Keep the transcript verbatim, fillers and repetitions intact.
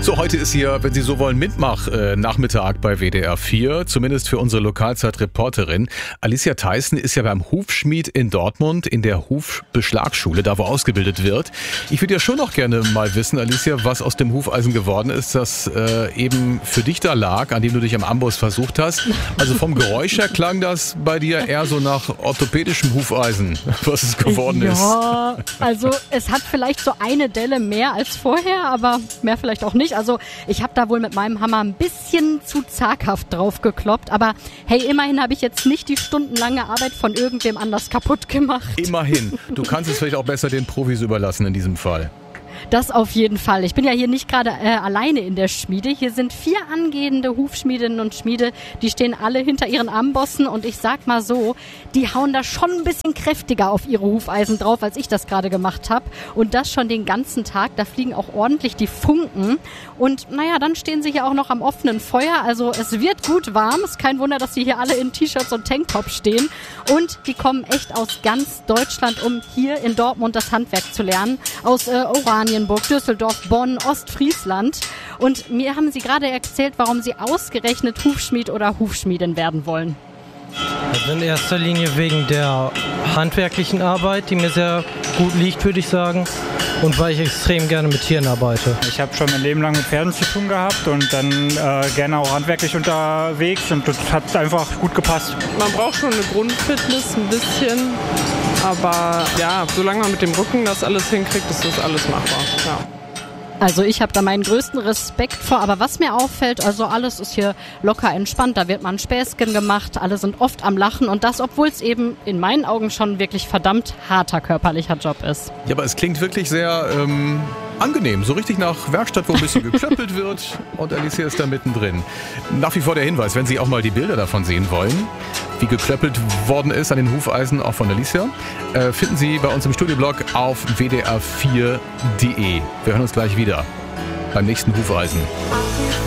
So, heute ist hier, wenn Sie so wollen, Mitmach-Nachmittag bei W D R vier, zumindest für unsere Lokalzeit-Reporterin. Alicia Theissen ist ja beim Hufschmied in Dortmund in der Hufbeschlagsschule, da wo ausgebildet wird. Ich würde ja schon noch gerne mal wissen, Alicia, was aus dem Hufeisen geworden ist, das äh, eben für dich da lag, an dem du dich am Amboss versucht hast. Also vom Geräusch her klang das bei dir eher so nach orthopädischem Hufeisen, was es geworden ja, ist. Ja, also es hat vielleicht so eine Delle mehr als vorher, aber mehr vielleicht auch nicht. Also ich habe da wohl mit meinem Hammer ein bisschen zu zaghaft drauf gekloppt, aber hey, immerhin habe ich jetzt nicht die stundenlange Arbeit von irgendwem anders kaputt gemacht. Immerhin. Du kannst es vielleicht auch besser den Profis überlassen in diesem Fall. Das auf jeden Fall. Ich bin ja hier nicht gerade äh, alleine in der Schmiede. Hier sind vier angehende Hufschmiedinnen und Schmiede, die stehen alle hinter ihren Ambossen und ich sag mal so, die hauen da schon ein bisschen kräftiger auf ihre Hufeisen drauf, als ich das gerade gemacht habe. Und das schon den ganzen Tag. Da fliegen auch ordentlich die Funken. Und naja, dann stehen sie hier auch noch am offenen Feuer. Also es wird gut warm. Ist kein Wunder, dass sie hier alle in T-Shirts und Tanktops stehen. Und die kommen echt aus ganz Deutschland, um hier in Dortmund das Handwerk zu lernen. Aus äh, Oranienburg, Düsseldorf, Bonn, Ostfriesland. Und mir haben sie gerade erzählt, warum sie ausgerechnet Hufschmied oder Hufschmiedin werden wollen. Also in erster Linie wegen der handwerklichen Arbeit, die mir sehr gut liegt, würde ich sagen. Und weil ich extrem gerne mit Tieren arbeite. Ich habe schon mein Leben lang mit Pferden zu tun gehabt und dann äh, gerne auch handwerklich unterwegs und das hat einfach gut gepasst. Man braucht schon eine Grundfitness ein bisschen, aber ja, solange man mit dem Rücken das alles hinkriegt, ist das alles machbar. Ja. Also ich habe da meinen größten Respekt vor, aber was mir auffällt, also alles ist hier locker entspannt, da wird mal ein Späßchen gemacht, alle sind oft am Lachen und das, obwohl es eben in meinen Augen schon wirklich verdammt harter körperlicher Job ist. Ja, aber es klingt wirklich sehr ähm, angenehm, so richtig nach Werkstatt, wo ein bisschen geklöppelt wird und Alicia ist da mittendrin. Nach wie vor der Hinweis, wenn Sie auch mal die Bilder davon sehen wollen, wie geklöppelt worden ist an den Hufeisen, auch von Alicia, äh, finden Sie bei uns im Studioblog auf w d r vier punkt d e. Wir hören uns gleich wieder beim nächsten Hufeisen.